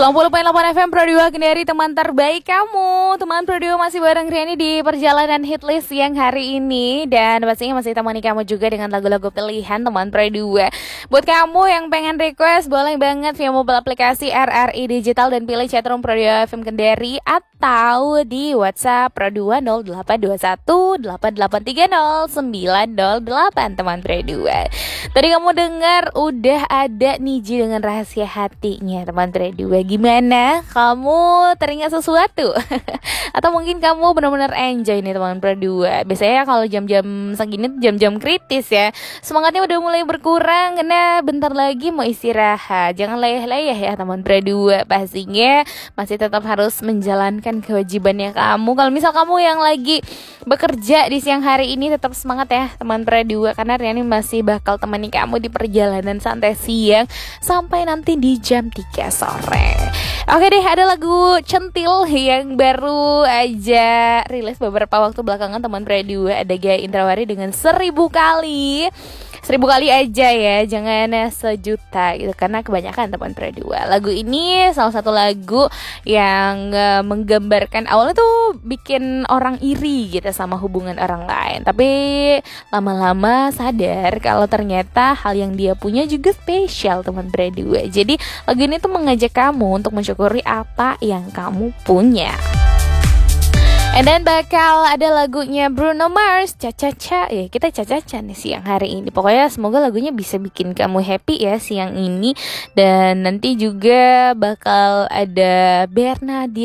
90.8 FM Pro 2 Kendari, teman terbaik kamu. Teman Pro 2 masih bareng Riani di perjalanan hitlist siang hari ini. Dan pastinya masih temani kamu juga dengan lagu-lagu pilihan teman Pro 2. Buat kamu yang pengen request, boleh banget via mobile aplikasi RRI Digital dan pilih chatroom Pro 2 FM Kendari, atau di WhatsApp Pro 2 0821 8830 908 teman Pro 2. Tadi kamu dengar udah ada Niji dengan rahasia hatinya teman Pro 2. Gimana? Kamu teringat sesuatu? Atau mungkin kamu benar-benar enjoy nih teman Pro 2. Biasanya kalau jam-jam segini jam-jam kritis ya, semangatnya udah mulai berkurang karena bentar lagi mau istirahat. Jangan leyeh-leyeh ya teman Pro 2. Pastinya masih tetap harus menjalankan kewajibannya kamu. Kalau misal kamu yang lagi bekerja di siang hari ini, tetap semangat ya teman Pro 2, karena Riani masih bakal temani kamu di perjalanan santai siang sampai nanti di jam 3 sore. Oke deh, ada lagu Centil yang baru aja rilis beberapa waktu belakangan teman Pro 2. Ada Gaya Indrawari dengan 1000 kali. 1000 kali aja ya, jangan sejuta gitu, karena kebanyakan teman Pro 2. Lagu ini salah satu lagu yang menggambarkan awalnya tuh bikin orang iri gitu sama hubungan orang lain, tapi lama-lama sadar kalau ternyata hal yang dia punya juga spesial teman Pro 2. Jadi lagu ini tuh mengajak kamu untuk mensyukuri apa yang kamu punya. And then bakal ada lagunya Bruno Mars, Cha-Cha-Cha. Ya, kita Cha-Cha-Cha nih siang hari ini. Pokoknya semoga lagunya bisa bikin kamu happy ya siang ini. Dan nanti juga bakal ada Bernadette